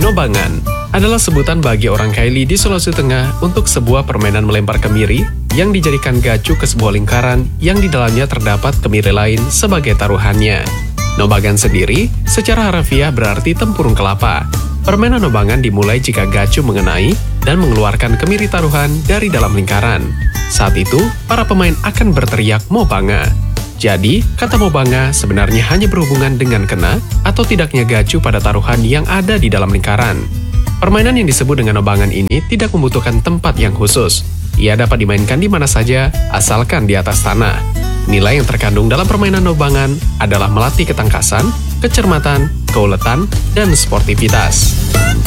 Nobangan adalah sebutan bagi orang Kaili di Sulawesi Tengah untuk sebuah permainan melempar kemiri yang dijadikan gacu ke sebuah lingkaran yang di dalamnya terdapat kemiri lain sebagai taruhannya. Nobangan sendiri secara harfiah berarti tempurung kelapa. Permainan nobangan dimulai jika gacu mengenai dan mengeluarkan kemiri taruhan dari dalam lingkaran. Saat itu, para pemain akan berteriak mobanga. Jadi, kata mobanga sebenarnya hanya berhubungan dengan kena atau tidaknya gacu pada taruhan yang ada di dalam lingkaran. Permainan yang disebut dengan nobangan ini tidak membutuhkan tempat yang khusus. Ia dapat dimainkan di mana saja, asalkan di atas tanah. Nilai yang terkandung dalam permainan nobangan adalah melatih ketangkasan, kecermatan, keuletan, dan sportivitas.